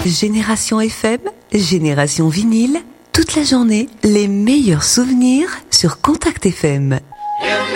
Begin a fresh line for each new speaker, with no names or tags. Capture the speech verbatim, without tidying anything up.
Génération F M, Génération Vinyle, toute la journée, les meilleurs souvenirs sur Contact F M.